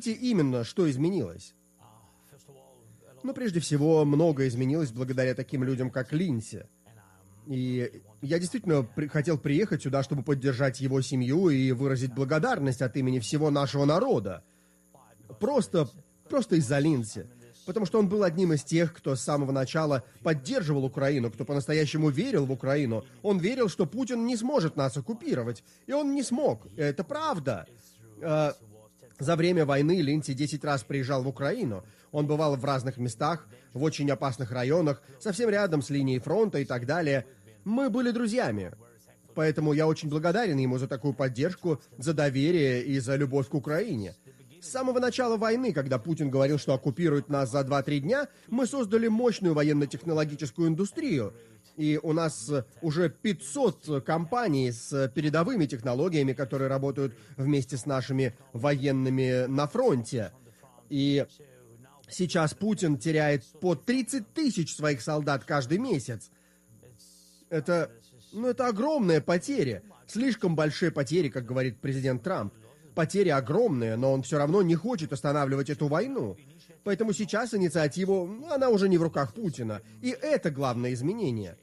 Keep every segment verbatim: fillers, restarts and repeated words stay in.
Скажите именно, что изменилось? Ну, прежде всего, многое изменилось благодаря таким людям, как Линдси. И я действительно при- хотел приехать сюда, чтобы поддержать его семью и выразить благодарность от имени всего нашего народа. Просто, просто из-за Линдси. Потому что он был одним из тех, кто с самого начала поддерживал Украину, кто по-настоящему верил в Украину. Он верил, что Путин не сможет нас оккупировать. И он не смог. Это правда. Э, За время войны Линдси десять раз приезжал в Украину. Он бывал в разных местах, в очень опасных районах, совсем рядом с линией фронта и так далее. Мы были друзьями. Поэтому я очень благодарен ему за такую поддержку, за доверие и за любовь к Украине. С самого начала войны, когда Путин говорил, что оккупирует нас за два-три дня, мы создали мощную военно-технологическую индустрию. И у нас уже пятьсот компаний с передовыми технологиями, которые работают вместе с нашими военными на фронте. И сейчас Путин теряет по тридцать тысяч своих солдат каждый месяц. Это, ну, это огромная потеря. Слишком большие потери, как говорит президент Трамп. Потери огромные, но он все равно не хочет останавливать эту войну. Поэтому сейчас инициатива, ну, она уже не в руках Путина. И это главное изменение.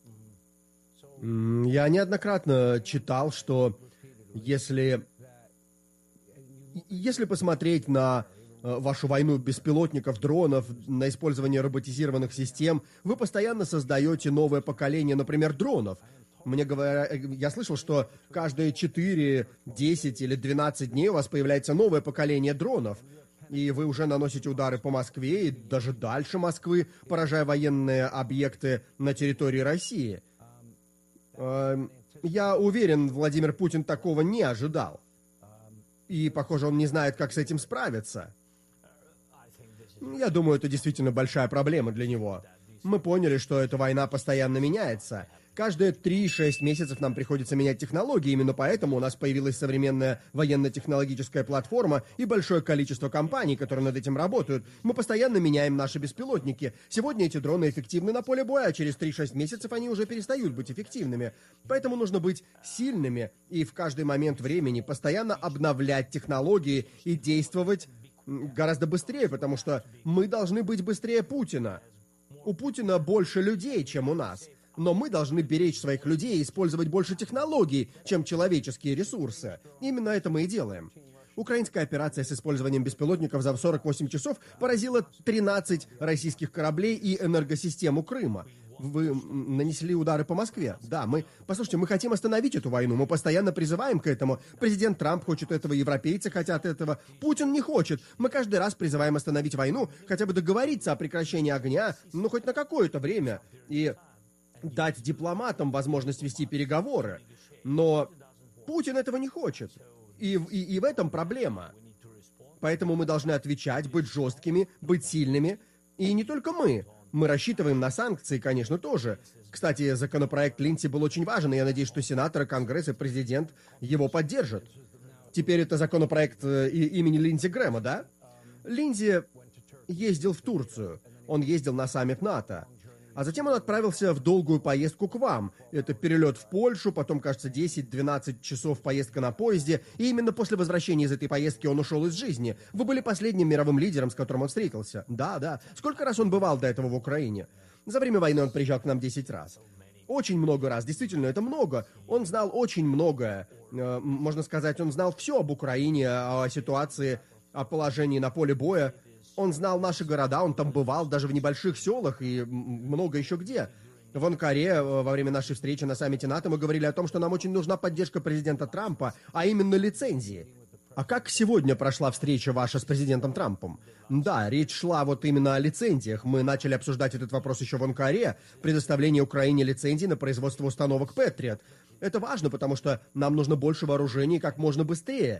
М, Я неоднократно читал, что если, если посмотреть на э, вашу войну беспилотников, дронов, на использование роботизированных систем, вы постоянно создаете новое поколение, например, дронов. Мне говорят, я слышал, что каждые четыре, десять или двенадцать дней у вас появляется новое поколение дронов. И вы уже наносите удары по Москве и даже дальше Москвы, поражая военные объекты на территории России. Эм, Я уверен, Владимир Путин такого не ожидал. И, похоже, он не знает, как с этим справиться. Я думаю, это действительно большая проблема для него. Мы поняли, что эта война постоянно меняется. Каждые три-шесть месяцев нам приходится менять технологии, именно поэтому у нас появилась современная военно-технологическая платформа и большое количество компаний, которые над этим работают. Мы постоянно меняем наши беспилотники. Сегодня эти дроны эффективны на поле боя, а через три-шесть месяцев они уже перестают быть эффективными. Поэтому нужно быть сильными и в каждый момент времени постоянно обновлять технологии и действовать м, гораздо быстрее, потому что мы должны быть быстрее Путина. У Путина больше людей, чем у нас. Но мы должны беречь своих людей и использовать больше технологий, чем человеческие ресурсы. Именно это мы и делаем. Украинская операция с использованием беспилотников за сорок восемь часов поразила тринадцать российских кораблей и энергосистему Крыма. Вы м, нанесли удары по Москве. Да, мы... Послушайте, мы хотим остановить эту войну, мы постоянно призываем к этому. Президент Трамп хочет этого, европейцы хотят этого. Путин не хочет. Мы каждый раз призываем остановить войну, хотя бы договориться о прекращении огня, ну, хоть на какое-то время. И дать дипломатам возможность вести переговоры. Но Путин этого не хочет. И, и, и в этом проблема. Поэтому мы должны отвечать, быть жесткими, быть сильными. И не только мы. Мы рассчитываем на санкции, конечно, тоже. Кстати, законопроект Линдси был очень важен, и я надеюсь, что сенаторы, Конгресс и президент его поддержат. Теперь это законопроект э, и- имени Линдси Грэма, да? Линдси ездил в Турцию. Он ездил на саммит НАТО. А затем он отправился в долгую поездку к вам. Это перелет в Польшу, потом, кажется, десять-двенадцать часов поездка на поезде. И именно после возвращения из этой поездки он ушел из жизни. Вы были последним мировым лидером, с которым он встретился. Да, да. Сколько раз он бывал до этого в Украине? За время войны он приезжал к нам десять раз. Очень много раз. Действительно, это много. Он знал очень многое. Э, Можно сказать, он знал все об Украине, о ситуации, о положении на поле боя. Он знал наши города, он там бывал, даже в небольших селах и м, много еще где. В Анкаре э, во время нашей встречи на саммите НАТО мы говорили о том, что нам очень нужна поддержка президента Трампа, а именно лицензии. А как сегодня прошла встреча ваша с президентом Трампом? Да, речь шла вот именно о лицензиях. Мы начали обсуждать этот вопрос еще в Анкаре, предоставление Украине лицензий на производство установок Патриот. Это важно, потому что нам нужно больше вооружений как можно быстрее.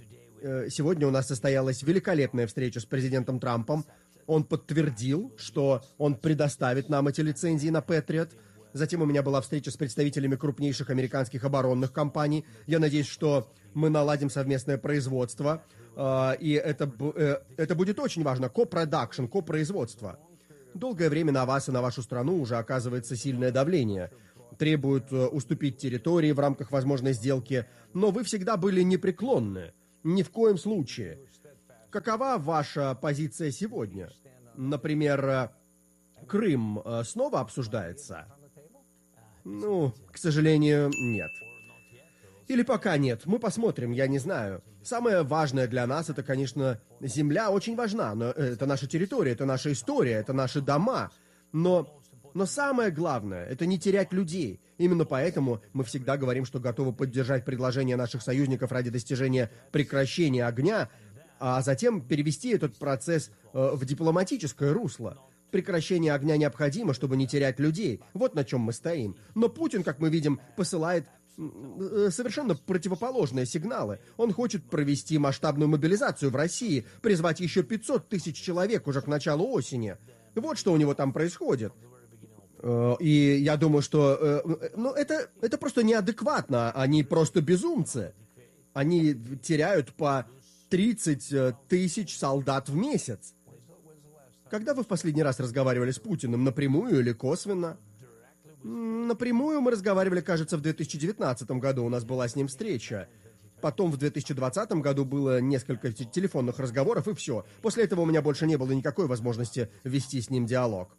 Э, Сегодня у нас состоялась великолепная встреча с президентом Трампом. Он подтвердил, что он предоставит нам эти лицензии на Патриот. Затем у меня была встреча с представителями крупнейших американских оборонных компаний. Я надеюсь, что мы наладим совместное производство. э, И это, б- э, это будет очень важно. Ко-продакшн, ко-производство. Долгое время на вас и на вашу страну уже оказывается сильное давление. Требуют э, уступить территории в рамках возможной сделки. Но вы всегда были непреклонны. Ни в коем случае. какова ваша позиция сегодня? Например, Крым снова обсуждается? Ну, к сожалению, нет. Или пока нет. Мы посмотрим, я не знаю. Самое важное для нас, это, конечно, земля очень важна. Но это наша территория, это наша история, это наши дома. Но, но самое главное, это не терять людей. Именно поэтому мы всегда говорим, что готовы поддержать предложения наших союзников ради достижения прекращения огня, а затем перевести этот процесс э, в дипломатическое русло. Прекращение огня необходимо, чтобы не терять людей. Вот на чем мы стоим. Но Путин, как мы видим, посылает совершенно противоположные сигналы. Он хочет провести масштабную мобилизацию в России, призвать еще пятьсот тысяч человек уже к началу осени. Вот что у него там происходит. И я думаю, что ну, это, это просто неадекватно. Они просто безумцы. Они теряют по тридцать тысяч солдат в месяц. Когда вы в последний раз разговаривали с Путиным, напрямую или косвенно? Напрямую мы разговаривали, кажется, в две тысячи девятнадцатом году. У нас была с ним встреча. Потом в две тысячи двадцатом году было несколько телефонных разговоров, и все. После этого у меня больше не было никакой возможности вести с ним диалог.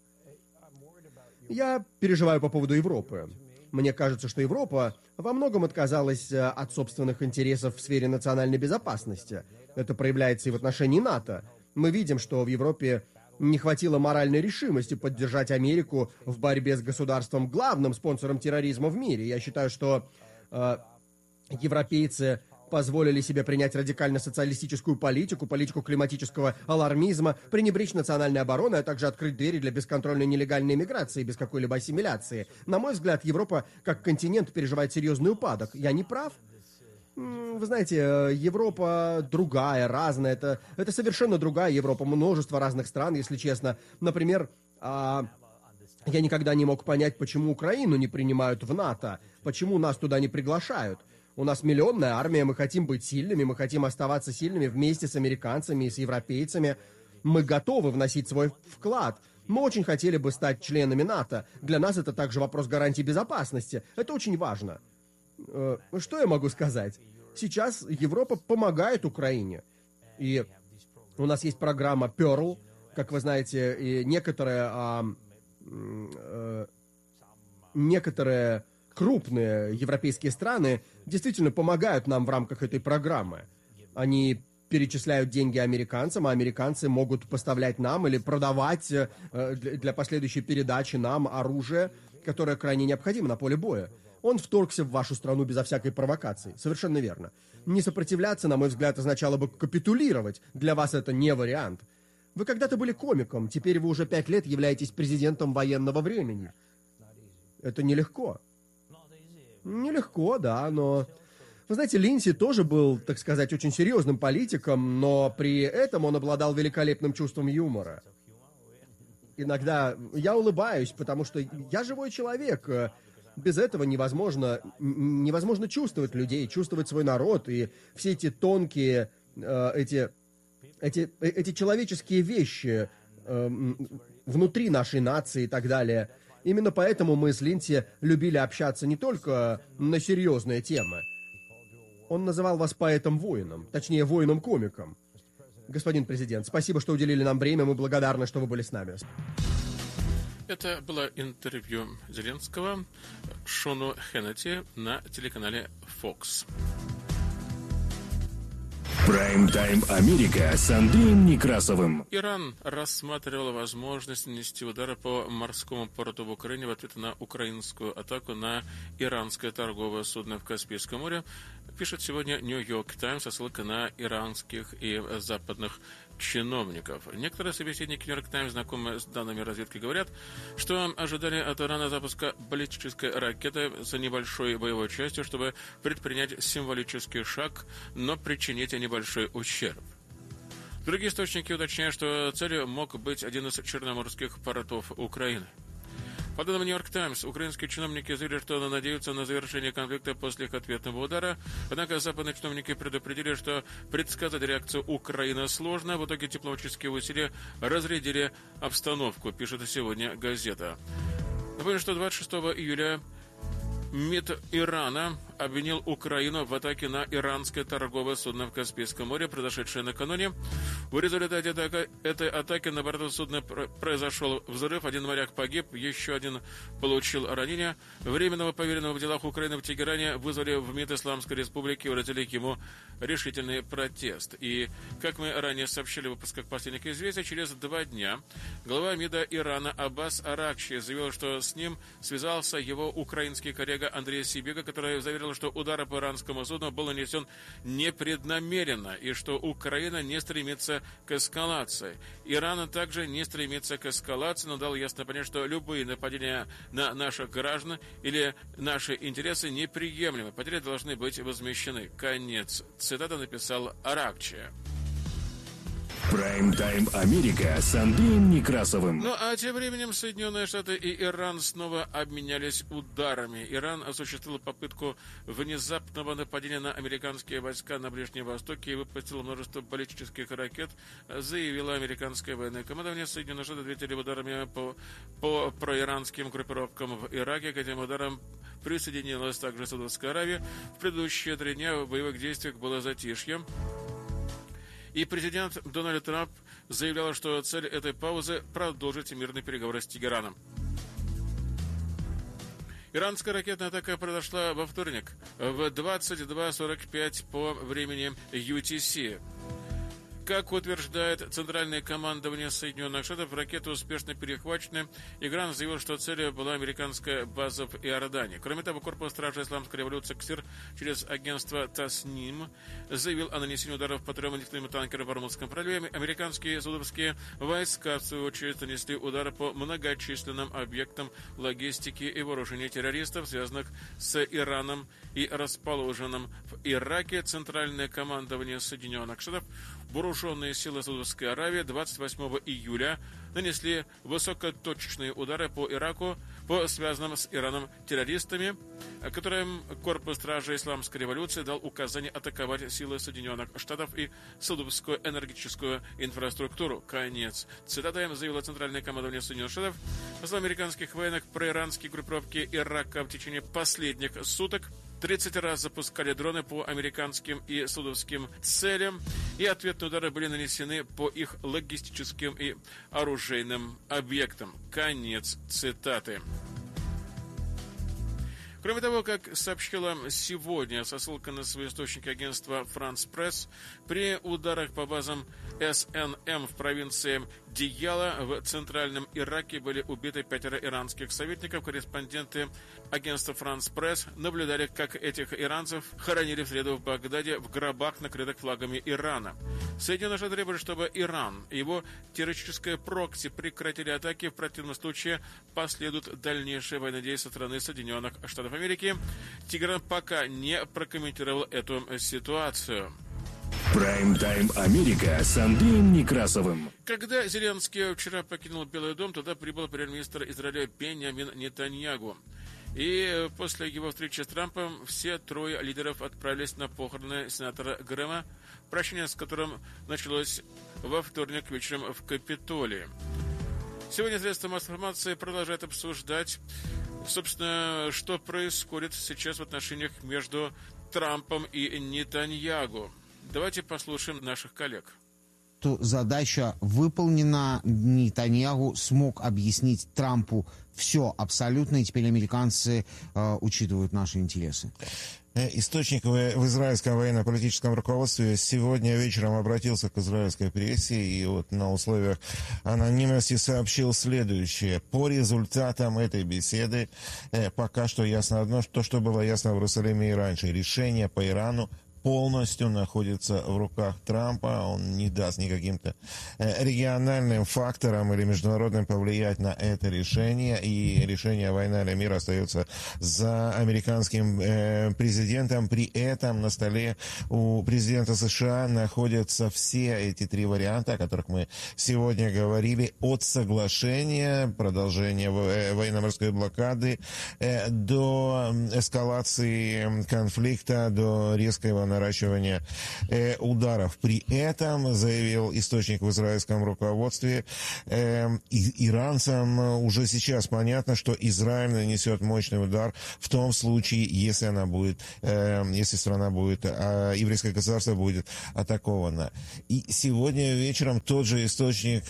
Я переживаю по поводу Европы. Мне кажется, что Европа во многом отказалась от собственных интересов в сфере национальной безопасности. Это проявляется и в отношении НАТО. Мы видим, что в Европе не хватило моральной решимости поддержать Америку в борьбе с государством, главным спонсором терроризма в мире. Я считаю, что э, европейцы позволили себе принять радикально-социалистическую политику, политику климатического алармизма, пренебречь национальной обороной, а также открыть двери для бесконтрольной нелегальной миграции без какой-либо ассимиляции. На мой взгляд, Европа как континент переживает серьезный упадок. Я не прав? Вы знаете, Европа другая, разная. Это, это совершенно другая Европа. Множество разных стран, если честно. Например, а, я никогда не мог понять, почему Украину не принимают в НАТО, почему нас туда не приглашают. У нас миллионная армия, мы хотим быть сильными, мы хотим оставаться сильными вместе с американцами и с европейцами. Мы готовы вносить свой вклад. Мы очень хотели бы стать членами НАТО. Для нас это также вопрос гарантии безопасности. Это очень важно. Что я могу сказать? Сейчас Европа помогает Украине. И у нас есть программа Pearl, как вы знаете, и некоторые, а, а, некоторые крупные европейские страны действительно помогают нам в рамках этой программы. Они перечисляют деньги американцам, а американцы могут поставлять нам или продавать для последующей передачи нам оружие, которое крайне необходимо на поле боя. Он вторгся в вашу страну безо всякой провокации. Совершенно верно. Не сопротивляться, на мой взгляд, означало бы капитулировать. Для вас это не вариант. Вы когда-то были комиком, теперь вы уже пять лет являетесь президентом военного времени. Это нелегко. Нелегко, да, но... Вы знаете, Линдси тоже был, так сказать, очень серьезным политиком, но при этом он обладал великолепным чувством юмора. Иногда я улыбаюсь, потому что я живой человек. Без этого невозможно, невозможно чувствовать людей, чувствовать свой народ и все эти тонкие, э, эти, эти, эти человеческие вещи э, внутри нашей нации и так далее. Именно поэтому мы с Линдси любили общаться не только на серьезные темы. Он называл вас поэтом-воином, точнее, воином-комиком. Господин президент, спасибо, что уделили нам время, мы благодарны, что вы были с нами. Это было интервью Зеленского Шону Хеннети на телеканале Fox. Прайм-тайм Америка с Андреем Некрасовым. Иран рассматривал возможность нанести удары по морскому порту в Украине в ответ на украинскую атаку на иранское торговое судно в Каспийском море, пишет сегодня Нью-Йорк Таймс со ссылкой на иранских и западных чиновников. Некоторые собеседники Нью-Йорк Таймс, знакомые с данными разведки, говорят, что ожидали от Ирана запуска баллистической ракеты с небольшой боевой частью, чтобы предпринять символический шаг, но причинить небольшой ущерб. Другие источники уточняют, что целью мог быть один из черноморских портов Украины. По данным Нью-Йорк Таймс, украинские чиновники заявили, что надеются на завершение конфликта после их ответного удара, однако западные чиновники предупредили, что предсказать реакцию Украины сложно, в итоге дипломатические усилия разрядили обстановку, пишет сегодня газета. Напомню, что двадцать шестого июля МИД Ирана обвинил Украину в атаке на иранское торговое судно в Каспийском море, произошедшее накануне. В результате этой атаки на борту судна произошел взрыв. Один моряк погиб, еще один получил ранение. Временного поверенного в делах Украины в Тегеране вызвали в МИД Исламской Республики и выразили к ему решительный протест. И, как мы ранее сообщили в выпусках «Последних известий», через два дня глава МИДа Ирана Аббас Аракчи заявил, что с ним связался его украинский коллега Андрей Сибега, который заверил, что удар по иранскому судну был нанесен непреднамеренно и что Украина не стремится к эскалации. Иран также не стремится к эскалации, но дал ясно понять, что любые нападения на наших граждан или наши интересы неприемлемы. Потери должны быть возмещены. Конец. Цитата написал Аракчи. Прайм-тайм Америка с Андреем Некрасовым. Ну, а тем временем Соединенные Штаты и Иран снова обменялись ударами. Иран осуществил попытку внезапного нападения на американские войска на Ближнем Востоке и выпустил множество баллистических ракет, заявила американское военное командование. Соединенные Штаты ответили ударами по, по проиранским группировкам в Ираке. К этим ударам присоединилась также Саудовская Аравия. В предыдущие три дня в боевых действиях было затишье. И президент Дональд Трамп заявлял, что цель этой паузы – продолжить мирные переговоры с Тегераном. Иранская ракетная атака произошла во вторник в двадцать два сорок пять по времени ю ти си. Как утверждает Центральное командование Соединенных Штатов, ракеты успешно перехвачены. Иран заявил, что целью была американская база в Иордании. Кроме того, корпус стражи исламской революции КСИР через агентство Тасним заявил о нанесении ударов по трем нефтяным танкерам в Ормузском проливе. Американские судовские войска, в свою очередь, нанесли удары по многочисленным объектам логистики и вооружения террористов, связанных с Ираном и расположенным в Ираке. Центральное командование Соединенных Штатов, вооруженные силы Саудовской Аравии двадцать восьмого июля нанесли высокоточечные удары по Ираку, по связанным с Ираном террористами, которым корпус стражи исламской революции дал указание атаковать силы Соединенных Штатов и саудовскую энергетическую инфраструктуру. Конец. Цитата заявила Центральное командование Соединенных Штатов. По словам американских военных, проиранские группировки Ирака в течение последних суток тридцать раз запускали дроны по американским и саудовским целям, и ответные удары были нанесены по их логистическим и оружейным объектам. Конец цитаты. Кроме того, как сообщила сегодня со ссылкой на свои источники агентства France Press, при ударах по базам эс эн эм в провинции Дияла в центральном Ираке были убиты пятеро иранских советников. Корреспонденты агентства France Press наблюдали, как этих иранцев хоронили в среду в Багдаде в гробах, накрытых флагами Ирана. Соединенные Штаты требуют, чтобы Иран и его террористическое прокси прекратили атаки. В противном случае последуют дальнейшие военные действия со стороны Соединенных Штатов Америки. Тегеран пока не прокомментировал эту ситуацию. Прайм-тайм Америка с Андреем Некрасовым. Когда Зеленский вчера покинул Белый дом, туда прибыл премьер-министр Израиля Беньямин Нетаньягу. И после его встречи с Трампом все трое лидеров отправились на похороны сенатора Грэма, прощание с которым началось во вторник вечером в Капитолии. Сегодня средства массовой информации продолжают обсуждать, собственно, что происходит сейчас в отношениях между Трампом и Нетаньягу. Давайте послушаем наших коллег. Задача выполнена. Нетаньягу смог объяснить Трампу все абсолютно, и теперь американцы э, учитывают наши интересы. Источник в израильском военно-политическом руководстве сегодня вечером обратился к израильской прессе и вот на условиях анонимности сообщил следующее. По результатам этой беседы пока что ясно одно, то, что было ясно в Иерусалиме и раньше. Решение по Ирану полностью находится в руках Трампа. Он не даст никаким-то региональным факторам или международным повлиять на это решение. И решение война или мир остается за американским э, президентом. При этом на столе у президента США находятся все эти три варианта, о которых мы сегодня говорили. От соглашения, продолжения военно-морской блокады э, до эскалации конфликта, до резкого наращивания э, ударов. При этом, заявил источник в израильском руководстве, э, и, иранцам уже сейчас понятно, что Израиль нанесет мощный удар в том случае, если она будет, э, если страна будет, э, еврейское государство будет атаковано. И сегодня вечером тот же источник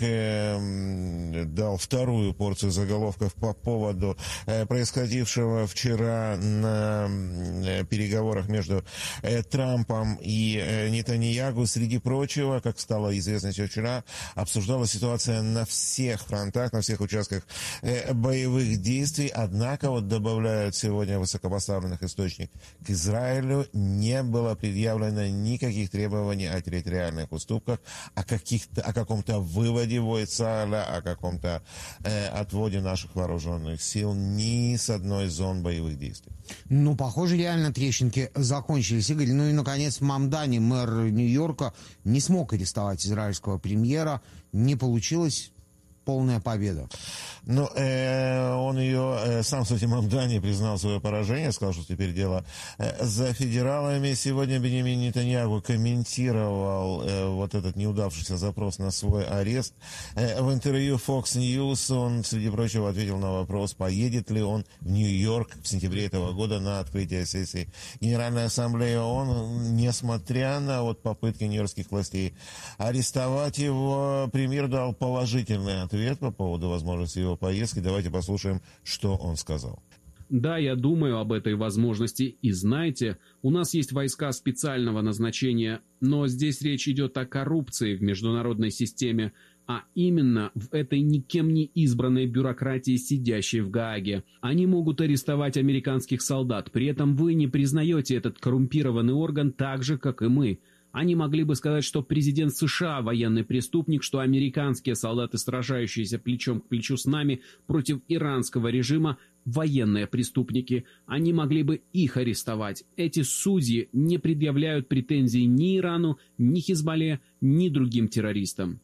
э, дал вторую порцию заголовков по поводу э, происходившего вчера на э, переговорах между э, Трампом и э, Нетаньяху. Среди прочего, как стало известно еще вчера, обсуждалась ситуация на всех фронтах, на всех участках э, боевых действий. Однако, вот добавляют сегодня высокопоставленных источников, к Израилю не было предъявлено никаких требований о территориальных уступках, о, каких-то, о каком-то выводе войск Израиля, о каком-то э, отводе наших вооруженных сил ни с одной из зон боевых действий. Ну, похоже, реально трещинки закончились, Игорь. Ну и, наконец, Мамдани, мэр Нью-Йорка, не смог арестовать израильского премьера. Не получилось. Полная победа. Ну, э, он ее, э, сам, кстати, Мамдани признал свое поражение, сказал, что теперь дело э, за федералами. Сегодня Беньямин Нетаньяху комментировал э, вот этот неудавшийся запрос на свой арест. Э, в интервью Fox News он, среди прочего, ответил на вопрос, поедет ли он в Нью-Йорк в сентябре этого года на открытие сессии Генеральной Ассамблеи ООН. Несмотря на вот попытки нью-йоркских властей арестовать его, премьер дал положительный ответ ответ по поводу возможности его поездки. Давайте послушаем, что он сказал. Да, я думаю об этой возможности. И знаете, у нас есть войска специального назначения, но здесь речь идет о коррупции в международной системе, а именно в этой никем не избранной бюрократии, сидящей в Гааге. Они могут арестовать американских солдат, при этом вы не признаете этот коррумпированный орган так же, как и мы. Они могли бы сказать, что президент США военный преступник, что американские солдаты, сражающиеся плечом к плечу с нами против иранского режима, военные преступники. Они могли бы их арестовать. Эти судьи не предъявляют претензий ни Ирану, ни Хизбалле, ни другим террористам.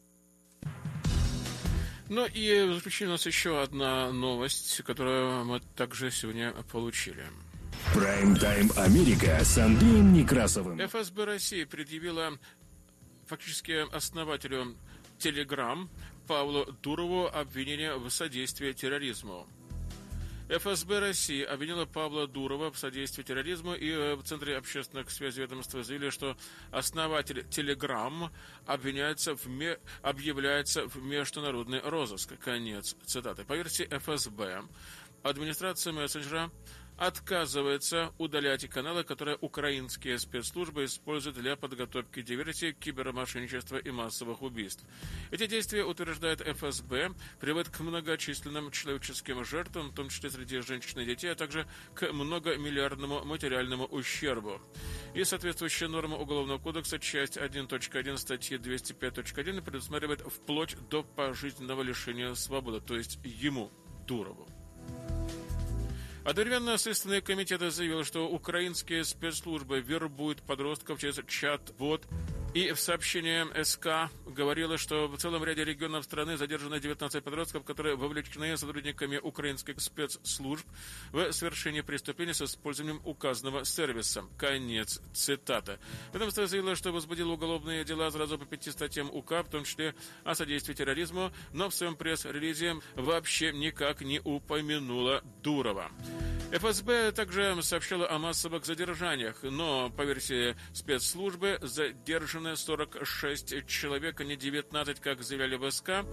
Ну и в заключение у нас еще одна новость, которую мы также сегодня получили. Прайм-тайм Америка с Андреем Некрасовым. эф эс бэ России предъявила фактически основателю Telegram Павлу Дурову обвинение в содействии терроризму. эф эс бэ России обвинила Павла Дурова в содействии терроризму, и в Центре общественных связей ведомства заявили, что основатель Telegram обвиняется в ме... объявляется в международный розыск. Конец цитаты. По версии эф эс бэ, администрация мессенджера отказывается удалять каналы, которые украинские спецслужбы используют для подготовки диверсий, кибермошенничества и массовых убийств. Эти действия, утверждает эф эс бэ, приводят к многочисленным человеческим жертвам, в том числе среди женщин и детей, а также к многомиллиардному материальному ущербу. И соответствующая норма Уголовного кодекса, часть один точка один статьи двести пять точка один, предусматривает вплоть до пожизненного лишения свободы, то есть ему, Дурову. Одновременно Следственный комитет заявил, что украинские спецслужбы вербуют подростков через чат-бот. И в сообщении эс ка говорилось, что в целом ряде регионов страны задержано девятнадцать подростков, которые вовлечены сотрудниками украинских спецслужб в совершении преступлений с использованием указанного сервиса. Конец цитаты. Ведомство заявило, что возбудило уголовные дела сразу по пяти статьям УК, в том числе о содействии терроризму, но в своем пресс-релизе вообще никак не упомянуло Дурова. эф эс бэ также сообщила о массовых задержаниях, но, по версии спецслужбы, задержаны сорок шесть человек, а не девятнадцать, как заявляли в эс ка.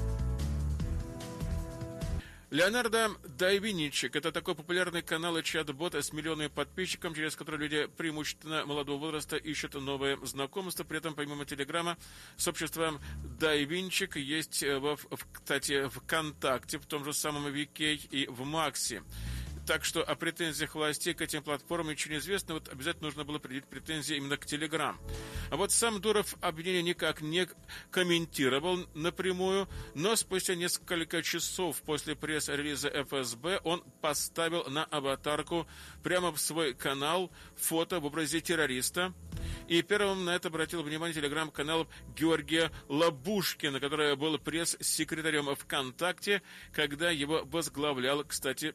Леонардо да Винчи – это такой популярный канал и чат-бот с миллионами подписчиков, через который люди преимущественно молодого возраста ищут новые знакомства. При этом, помимо Телеграма, с обществом да Винчи есть, в, кстати, ВКонтакте, в том же самом Викей и в Макси. Так что о претензиях властей к этим платформам ничего не известно. Вот обязательно нужно было предъявить претензии именно к Telegram. А вот сам Дуров обвинение никак не комментировал напрямую, но спустя несколько часов после пресс-релиза эф эс бэ он поставил на аватарку прямо в свой канал фото в образе террориста. И первым на это обратил внимание телеграм-канал Георгия Лабушкина, который был пресс-секретарем ВКонтакте, когда его возглавлял, кстати,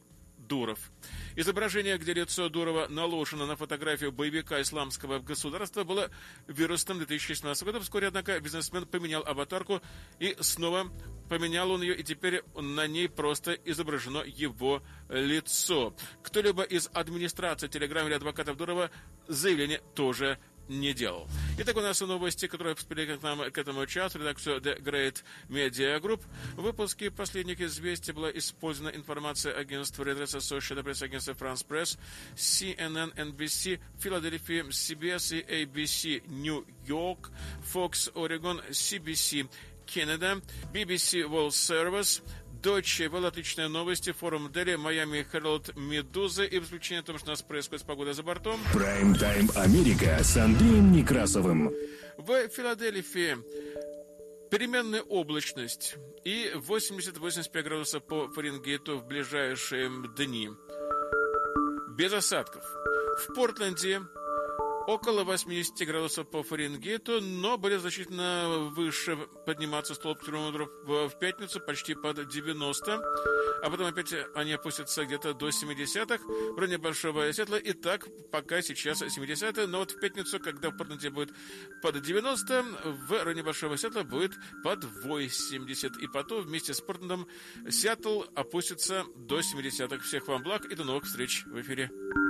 Дуров. Изображение, где лицо Дурова наложено на фотографию боевика исламского государства, было вирусным две тысячи семнадцатого года. Вскоре, однако, бизнесмен поменял аватарку, и снова поменял он ее, и теперь на ней просто изображено его лицо. Кто-либо из администрации Телеграм или адвокатов Дурова заявление тоже не делал. Итак, у нас новости, которые поступили к нам к этому часу. Редакцию The Great Media Group. В выпуске последних известий была использована информация агентства Reuters, Associated Press, агентства France Press, си эн эн, эн би си, Philadelphia, си би эс и эй би си New York, Fox Oregon, си би си Canada, би би си World Service, Deutsche Welle, отличные новости, форум Дели, Miami Herald, Медуза, и в заключение о том, что у нас происходит с погодой за бортом. Прайм-тайм Америка с Андреем Некрасовым. В Филадельфии переменная облачность и восемьдесят-восемьдесят пять градусов по Фаренгейту в ближайшие дни. Без осадков. В Портленде около восемьдесят градусов по Фаренгейту, но были значительно выше подниматься столб термометров в пятницу, почти под девяносто, а потом опять они опустятся где-то до семидесятых, в районе Большого Сиэтла, и так пока сейчас семидесятые, но вот в пятницу, когда в Портленде будет под девяносто, в районе Большого Сиэтла будет под восемьдесят, и потом вместе с Портлендом Сиэтл опустится до семидесятых. Всех вам благ и до новых встреч в эфире.